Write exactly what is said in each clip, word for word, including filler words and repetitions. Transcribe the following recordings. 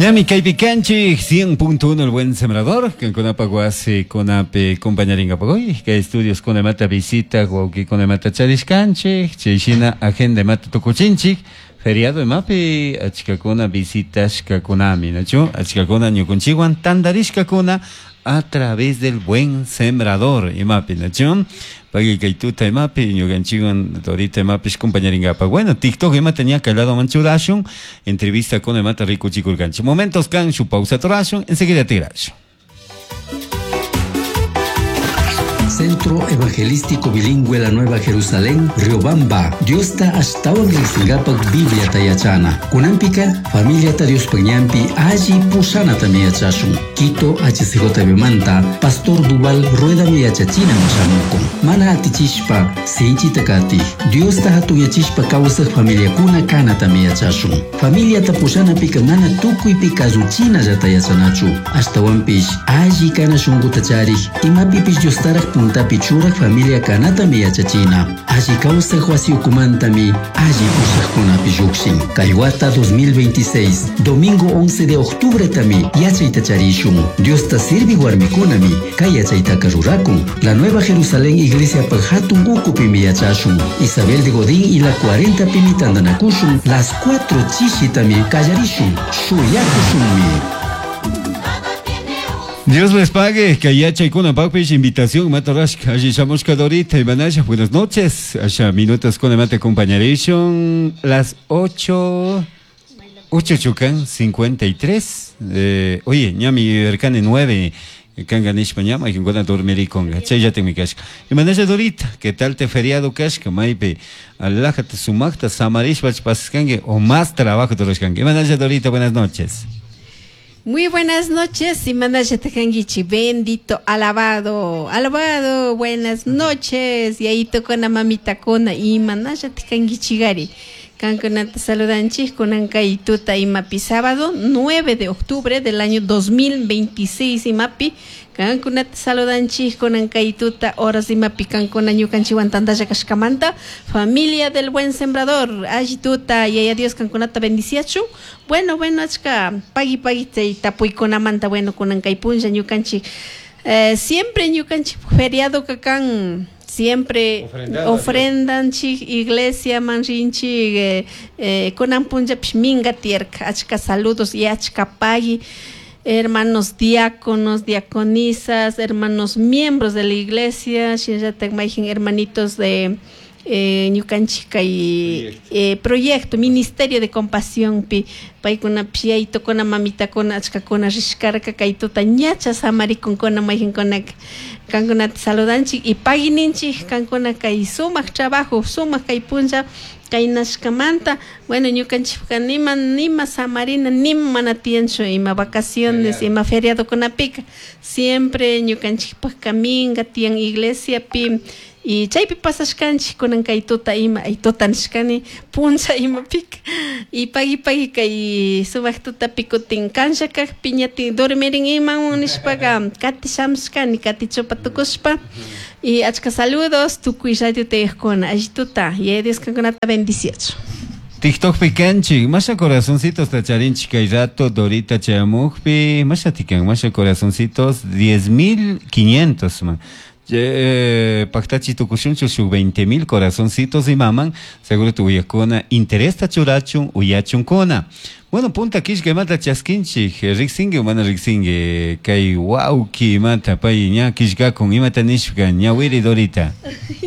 Ñami Kaipicanchi, cien punto uno el buen sembrador, que con apaguase con ape compañeringa pagoy, que estudios con el mata visita, guauki con el mata chariscanche, chechina agenda mata tocochinchi, feriado de mape, achicacona visita shkakonami, ¿no? Achicacona ñuconchiguan, tandarishkakona a través del buen sembrador, y mape, ¿no? Pagi kaituta emapi, ñuganchiwan ahorita emapish compañeringapa. Bueno, TikTok ema tenía calado manchurashun, entrevista con emata rico chiculcanchi. Momentos can su pausa torashun, enseguida tirashun. Centro Evangelístico Bilingüe La Nueva Jerusalén, Riobamba. Dios ta ashtawan risingapak Biblia tayachana. Kunampika, familia ta Dios pañampi, allí pusana tamiyachashun. Quito, H Manta, Pastor Duval, Rueda miyachachina mashamukun. Mana atichishpa, sinchi takati. Dios ta hatuyachishpa causa familia kuna kana tamiyachashun. Familia ta pusana pika mana tukui pika ruchina yatayachanachu. Ashtawanpish, allí kana shungu tachari, imapipish Dios tarak punta pichurak familia kanata miyachachina. Allí causa huasi ukumantami, allí pusakuna pijukshin. Kaiwata dos mil veintiséis, domingo once de octubre tami, yachaitacharishun. Dios ta sirvi warmikunami, kayachaita karurakun. La Nueva Jerusalén Iglesia Pajatun Ukupi miyachashun. Isabel de Godín y la cuarenta pimitandanakushun. Las cuatro chishitami kallarishun. Shuyakushunmi. Dios les pague, que haya chaikuna papish, invitación, matarash, allí estamos cadorita y manaya, buenas noches, allá minutos con el mate compañeration, las ocho, ocho chucan, cincuenta y tres, eh, oye, ñami, ercane nueve, kanganish mañana, y que encuentra dormir y conga, chay ya te mi cash, y manaya dorita, que tal te feriado cash, que maipe, alájate su magta, samarish, bach pascangue, o más trabajo de los cangue, y manaya dorita, buenas noches. Muy buenas noches, Imanaya Tajangichi, bendito, alabado, alabado, buenas noches, y ahí toco na mamita cona, Imanaya Tajangichi gari, canconata saludanchis con ancaituta imapi, sábado nueve de octubre del año dos mil veintiséis, imapi, canconata saludanchis con ancaituta, horas imapi, cancona ñucanchiwan tandaya kashkamanta, familia del buen sembrador, agituta, y a Dios canconata bendiciachu. Bueno, bueno, achka, pagi pagi te tapuy con amanta, bueno, con ancaipunja, ñucanchi, eh, siempre ñucanchi feriado cacan, siempre ofrendan chi iglesia manrinchi, eh, eh, con ampunja pishminga tierca, achka saludos y achka pagi, hermanos diáconos, diaconisas, hermanos miembros de la iglesia, hermanitos de Eh, ñucanchica y eh, proyecto, ministerio de compasión pi paikuna piaito con mamita con achka con rishkarka kaito tañacha samari con con maijin con kankuna saludanchi y pagininchi kankuna kai sumak trabajo sumak kai punja kai nashkamanta. Bueno, ñucanchica nima nima samarina nima manatiencho ima vacaciones ima feriado con apica siempre ñucanchica caminga tian iglesia pi y chaypi pasashkanchi kunan kay tuta ima ay tutanishkani puncha ima pik y pagi pagi kay sumak tuta pikutin kancha kak piñati dormirin ima unishpaga kati shamshkani kati chopatukushpa y achka saludos tukuy radio tejkona aytuta y descanconata bendiciones. TikTok picanchi, masha corazoncitos tacharinchi kay rato dorita chayamuqpi, masha tikan, masha corazoncitos diez mil quinientos man. Eh, Pactachi tukushunchu su veinte mil corazoncitos y maman, seguro tu uyakona interés tachurachun uyachun kona. Bueno, punta kish que mata chaskinchi, rixingue mana rixingue, kay wow ki mata pay ña kishga con imata nishka ña wiri dorita.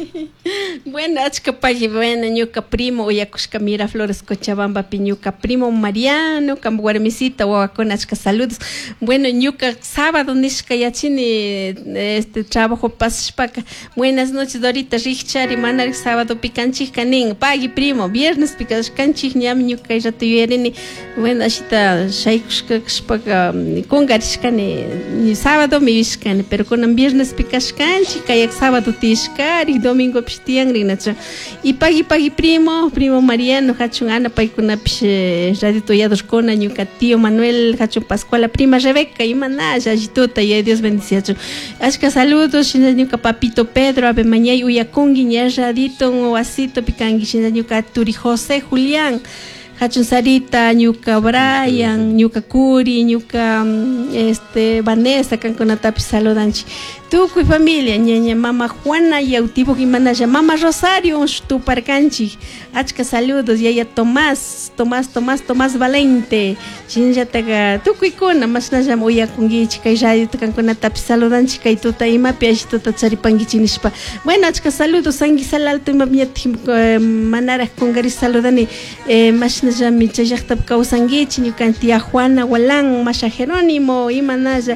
Bueno, achka pagi bueno, ñuka primo uyakushka Miraflores Cochabamba piñuka primo Mariano, cambuarmisita wawakona achka saludos. Bueno, ñuka sábado nishka yachini este trabajo pasashpaka. Buenas noches Dorita Richari manar sábado picanchi kanin pagi primo, viernes pikashkanchi ñam ñuka rato yerini. Bueno, ashita shaikushka kashpaka kungarishkani ni sábado mi vishkani, pero con viernes pikashkanchi kayak sábado tishkari domingo pishtian rinacho. Y pagi pagi primo, primo Mariano, hachun Ana paikuna pish radito yados kona ñuka tío Manuel, hachun Pascuala, prima Rebeca y manaya ajituta y Dios bendice. Ashka saludos, shinza ñuka papito Pedro, ave mañay uyakungi ña radito o asito pikangi shinza ñuka Turi José Julián. Hachun Sarita, Ñuka Brian, Ñuka Curi, Ñuka este, Vanessa, Canconatapi saludanchi. Tukuy familia, ñaña mama Juana y autivo Guimanaya, mama Rosario, tu parcanchi, achka saludos, yaya Tomás, Tomás, Tomás, Tomás Valente, chinjataga, tukuy kuna, mas naya moya kungi, chica y radio, Canconatapi saludanchi, kay tuta ima, piaji tuta charipangi chinispa. Bueno, achka saludos, sangi salalto, mamiati manara kongari saludani, mas naya mi chayaktab kausangi, ñukantia Juana, Walang, Masha Jerónimo, imanaya,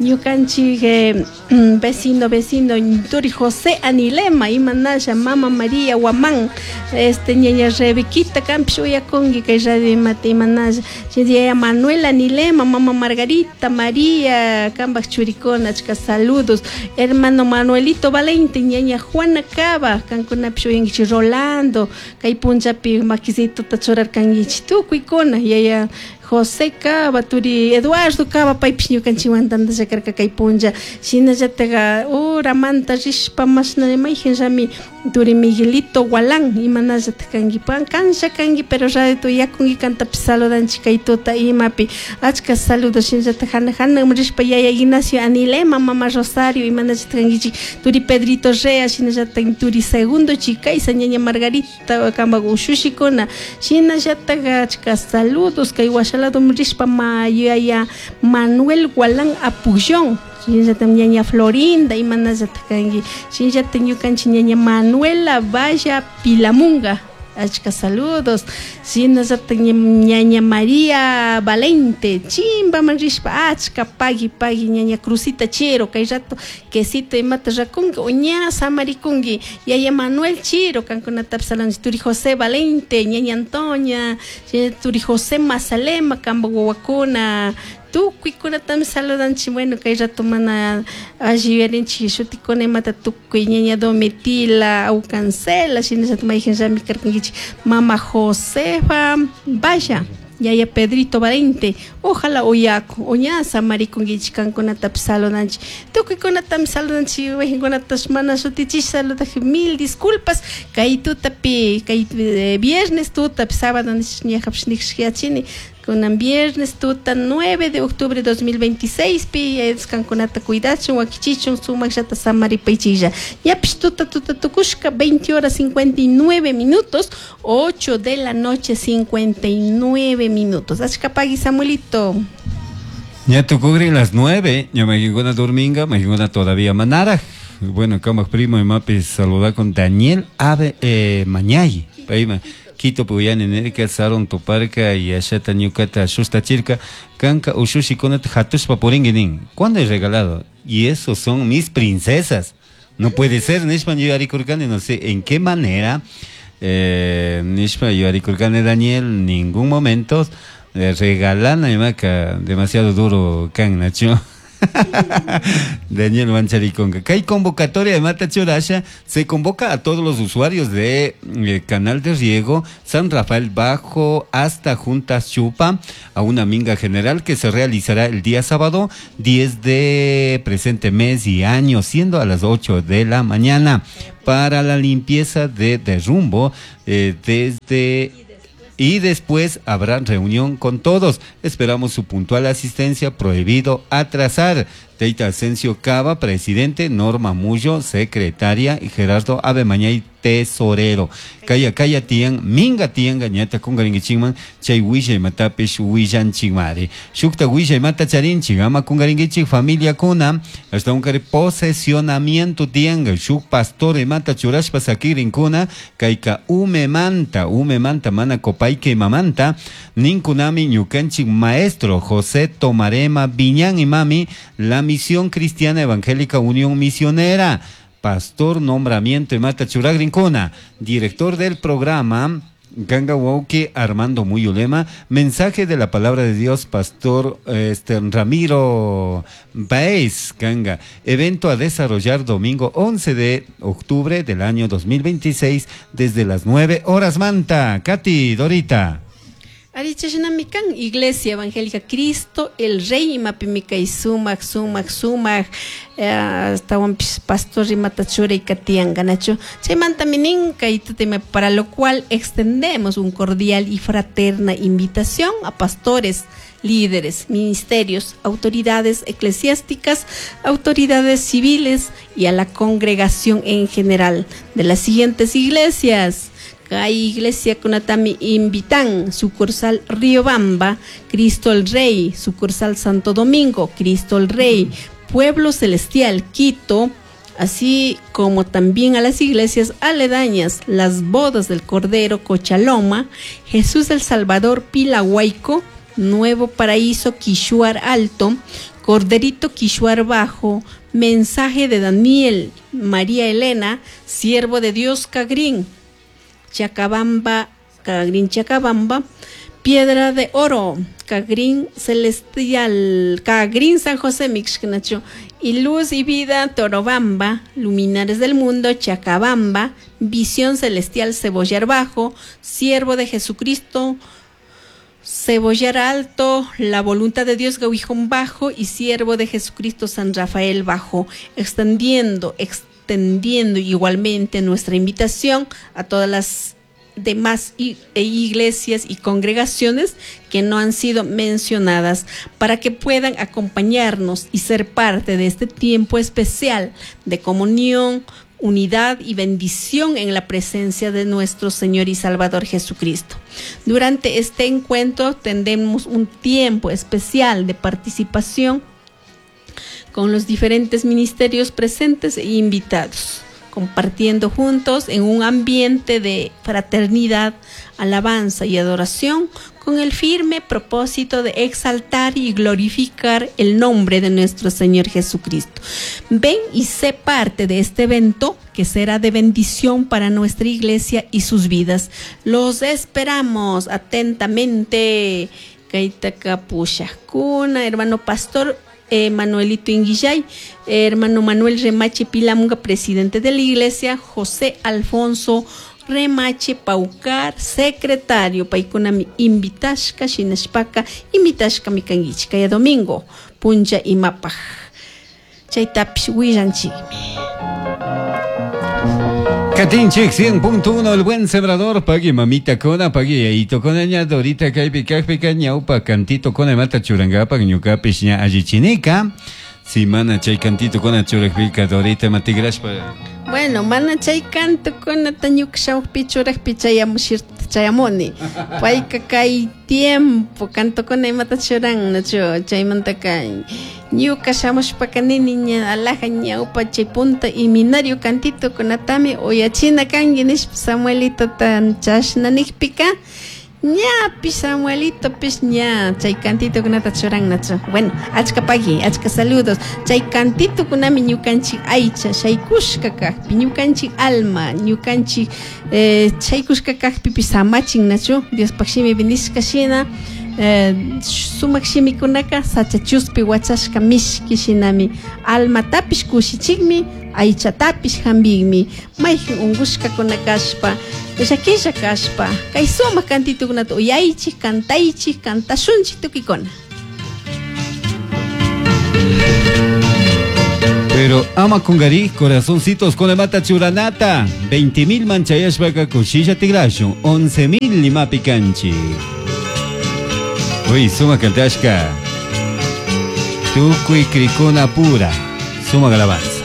ñukanchi, vecino, vecino, Turi José Anilema, Imanaya, Mama María Guamán, este ñaña Rebequita Campshuya Congi, que ya de Mate Imanaya, ñaña Manuela Anilema, Mama Margarita, María, Cambas Churicona, chica, saludos, hermano Manuelito Valente, ñaña Juana Cava, Cancunapshuyengi, Rolando, Caipunjapi, Maquisito Tachorar Cangichi, Tucuicona, y ella. José Cava, Turi, Eduardo Cava, Paipinho Canchiwantanda, Jacarca Caipunja, China Jatega, oh, Ramanta, Rishpa, Masna de Maijenjami, Turi Miguelito, Gualán, Imana Jatakangi, Pan, Cancha Kangi, pero ya de tu Yakungi canta Pisalo, Danchica y Tota Imapi, Achka saludos, Shinjatahana, Hanna, Rishpa, Yaya Ignacio, Anilema, Mama Rosario, Imana Jatakangi, Turi Pedrito Rea, China Jatang, Turi Segundo, Chica y Sañaña Margarita, Cambago, Shushikona, China Jataga, saludos, Kaiwash. Lado Mrispa Maya Manuel Gualán Apullón, Shinjata ñaña Florinda y Manazatakangi, Shinjata ñukanchi ñaña Manuela Vaya Pilamunga, achka saludos, Shinjata ñaña María Valente, Chimba Manrispa, achka Pagi Pagi ñaña Cruzita Chiro, Kairato, Quesito y Matarakungi, Oña Samarikungi, Yaya Manuel Chiro, Canconatap Salón, Turi José Valente, ñaña Antonia, Turi José Mazalema, Cambo Guacuna, tu cuicuna tam saludanchi, bueno, que ya toman allí en Chishuticone mata tu cuñeña Domitila au cancela, si no se toma ya mi carcangichi, Mama Josefa, vaya. Yaya Pedrito Valente, ojalá oyaco, oñasa maricongichi canconatap saludanchi, tu cuiconatam saludanchi, vejiconatas manas utichi saludaji, mil disculpas, caí tu tapi, caí viernes tu tap sábado, ni hapsnixhiachini. Con el viernes tuta nueve de octubre de dos mil veintiséis, pi es canconata cuidacho, wakichichon, suma chata samari paichilla. Ya pistuta tuta tukushka, veinte horas cincuenta y nueve minutos, ocho de la noche cincuenta y nueve minutos. Ashkapagi Samuelito. Ya tu cubrí las nueve, ya me llegó una dorminga, me llegó una todavía manara. Bueno, como primo y mapi saludar con Daniel Ave eh, Mañay. Paima. Quito puyan en el que saron tu parca y ashata ñucata shusta chirca canca ushushi conat hatus paporinguinin. ¿Cuándo he regalado? Y esos son mis princesas. No puede ser, Nishma Yarikurkane, no sé en qué manera eh, Nishma Yarikurkane Daniel, ningún momento eh, regalan a demasiado duro can nacho. Daniel Manchariconga. Que hay convocatoria de Mata Chorasha, se convoca a todos los usuarios de eh, Canal de Riego San Rafael Bajo hasta Juntas Chupa a una minga general que se realizará el día sábado diez de presente mes y año, siendo a las ocho de la mañana, para la limpieza de derrumbo eh, desde... Y después habrá reunión con todos. Esperamos su puntual asistencia, prohibido atrasar. Teita Asensio Cava, presidente, Norma Mullo, secretaria, y Gerardo Ave Mañay, tesorero. Kaya kaya tiang, minga tiang, gañata con garingichingman, chay wishay matapish wishan chingmari. Shukta wishay mata charin, chingama con garingiching, familia kuna, hasta un care posesionamiento tiang, shuk pastore mata churash pasakirin kuna, kaika ume manta, ume manta mana copaike mamanta, ninkunami ñukanching maestro José Tomarema Viñán y mami, la Misión Cristiana Evangélica Unión Misionera, pastor nombramiento de Mata Churagrincona, director del programa Ganga Wauke Armando Muyulema, mensaje de la palabra de Dios, pastor este, Ramiro Baez Ganga, evento a desarrollar domingo once de octubre del año dos mil veintiséis desde las nueve horas Manta. Katy, Dorita. Arichashnamikan, Iglesia Evangélica Cristo, el Rey, Mapimika y Sumac, Sumac, Sumac, hasta un pastor y matachura y catian ganacho, Chemantamininka y tuteme, para lo cual extendemos un cordial y fraterna invitación a pastores, líderes, ministerios, autoridades eclesiásticas, autoridades civiles y a la congregación en general de las siguientes iglesias. Hay iglesia Conatami Invitan, sucursal Riobamba, Cristo el Rey, sucursal Santo Domingo, Cristo el Rey, Pueblo Celestial, Quito, así como también a las iglesias aledañas, las Bodas del Cordero, Cochaloma, Jesús el Salvador, Pilahuayco, Nuevo Paraíso, Quishuar Alto, Corderito, Quishuar Bajo, Mensaje de Daniel, María Elena, Siervo de Dios, Cagrín, Chacabamba, Cagrín, Chacabamba, Piedra de Oro, Cagrín Celestial, Cagrín San José Mixcanacho, y Luz y Vida, Torobamba, Luminares del Mundo, Chacabamba, Visión Celestial, Cebollar Bajo, Siervo de Jesucristo, Cebollar Alto, La Voluntad de Dios, Gauijón Bajo, y Siervo de Jesucristo, San Rafael Bajo, extendiendo, extendiendo, extendiendo igualmente nuestra invitación a todas las demás iglesias y congregaciones que no han sido mencionadas, para que puedan acompañarnos y ser parte de este tiempo especial de comunión, unidad y bendición en la presencia de nuestro Señor y Salvador Jesucristo. Durante este encuentro tendremos un tiempo especial de participación con los diferentes ministerios presentes e invitados, compartiendo juntos en un ambiente de fraternidad, alabanza y adoración, con el firme propósito de exaltar y glorificar el nombre de nuestro Señor Jesucristo. Ven y sé parte de este evento que será de bendición para nuestra iglesia y sus vidas. Los esperamos atentamente. Kaitaka Pushakuna, hermano pastor Eh, Manuelito Inguillay, eh, hermano Manuel Remache Pilamunga, presidente de la iglesia, José Alfonso Remache Paucar, secretario, Paikunami Invitashka, Shinashpaka, Invitashka Mikangichka, ya domingo, Punja y Mapaj, Chaitapish Huillanchigmi. Catinchik cien punto uno, el buen sembrador, pague mamita cona, pague aito cona ñado, ahorita que hay picaje ñaupa, cantito cona mata churangapa, ñucapish ña allichinica, si mana chay cantito cona churajpica, ahorita matigrashpa. Bueno, mana chay canto cona tañuk shaupi churajpi chayamushir chayamoni, paika kay tiempo, canto cona mata churang, nacho, chay mantakay. Ñuka shamushpakanini ña alaja ñaupa chay punta y minario cantito conatami oyachina kangi nish Samuelito tan chashnanigpika ña pi Samuelito pis ña chay cantito kunata churang nacho. Bueno, achka pagi, achka saludos. Chay cantito kunami ñukanchik aycha, shaykushka kakpi, ñukanchik alma, ñukanchik eh, chaykushka kakpi pi samachin nacho. Dios pakshimi bendiska shina. Eh, sumak shimikunaka sachachuspi wachashka mishki shinami alma tapish kushichikmi aycha tapish hambigmi mayjin ungushka kunakashpa shakisha kashpa kay sumak kantitukunata uyaychik kantaychik kantashunchik tukikuna. Pero ama kungari, corazoncitos con la mata churanata, veinte mil manchayashbaka kushilla tigrashu, once mil lima picanchi. Uy, suma cantashka. Tukuy cricona pura. Suma alabanza.